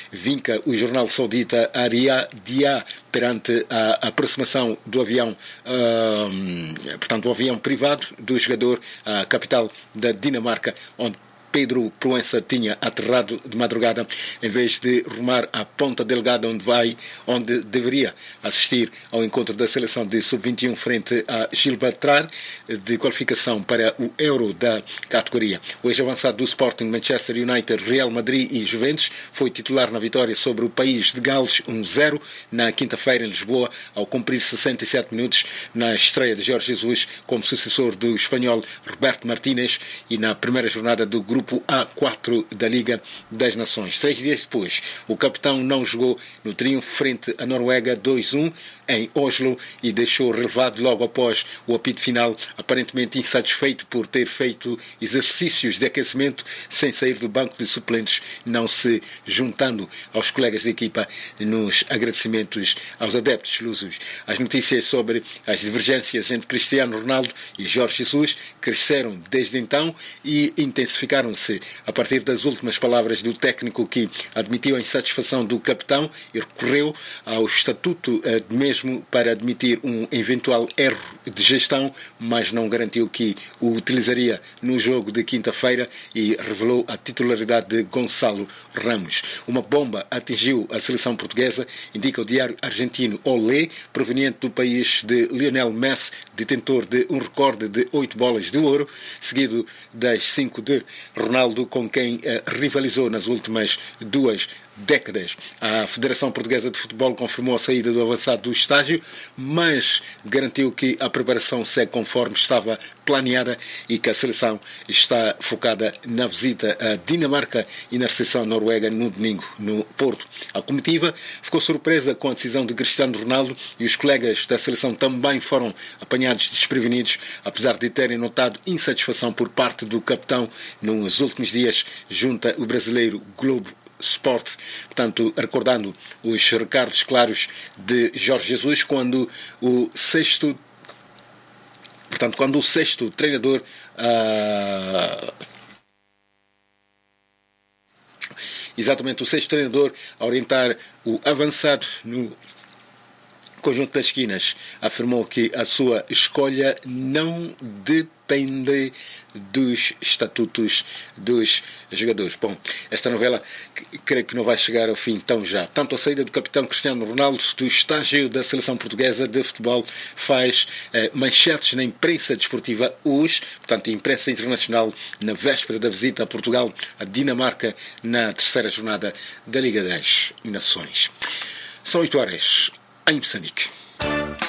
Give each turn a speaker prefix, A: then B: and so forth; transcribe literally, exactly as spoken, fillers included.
A: vinca o jornal saudita Aria Dia perante a aproximação do avião, uh, portanto, o avião privado do jogador à capital da Dinamarca, onde Pedro Proença tinha aterrado de madrugada, em vez de rumar à Ponta Delgada, onde vai, onde deveria assistir ao encontro da seleção de sub vinte e um frente a Gibraltar, de qualificação para o Euro da categoria. O ex-avançado do Sporting, Manchester United, Real Madrid e Juventus foi titular na vitória sobre o País de Gales um zero na quinta-feira em Lisboa, ao cumprir sessenta e sete minutos na estreia de Jorge Jesus como sucessor do espanhol Roberto Martínez e na primeira jornada do grupo A quatro da Liga das Nações. Três dias depois, o capitão não jogou no triunfo frente à Noruega dois a um em Oslo e deixou relevado logo após o apito final, aparentemente insatisfeito por ter feito exercícios de aquecimento sem sair do banco de suplentes, não se juntando aos colegas de equipa nos agradecimentos aos adeptos lusos. As notícias sobre as divergências entre Cristiano Ronaldo e Jorge Jesus cresceram desde então e intensificaram-se a partir das últimas palavras do técnico, que admitiu a insatisfação do capitão e recorreu ao estatuto mesmo para admitir um eventual erro de gestão, mas não garantiu que o utilizaria no jogo de quinta-feira e revelou a titularidade de Gonçalo Ramos. Uma bomba atingiu a seleção portuguesa, indica o diário argentino Olé, proveniente do país de Lionel Messi, detentor de um recorde de oito bolas de ouro, seguido das cinco de Ronaldo, com quem eh, rivalizou nas últimas duas décadas. A Federação Portuguesa de Futebol confirmou a saída do avançado do estágio, mas garantiu que a preparação segue conforme estava planeada e que a seleção está focada na visita à Dinamarca e na recepção noruega no domingo no Porto. A comitiva ficou surpresa com a decisão de Cristiano Ronaldo e os colegas da seleção também foram apanhados desprevenidos, apesar de terem notado insatisfação por parte do capitão nos últimos dias, junta o brasileiro Globo Sport, portanto, recordando os recados claros de Jorge Jesus quando o sexto, portanto, quando o sexto treinador uh, exatamente o sexto treinador a orientar o avançado no conjunto das esquinas, afirmou que a sua escolha não depende dos estatutos dos jogadores. Bom, esta novela creio que não vai chegar ao fim tão já. Tanto a saída do capitão Cristiano Ronaldo do estágio da seleção portuguesa de futebol faz eh, manchetes na imprensa desportiva hoje, portanto a imprensa internacional, na véspera da visita a Portugal, a Dinamarca, na terceira jornada da Liga das Nações. São oito horas em Moçambique.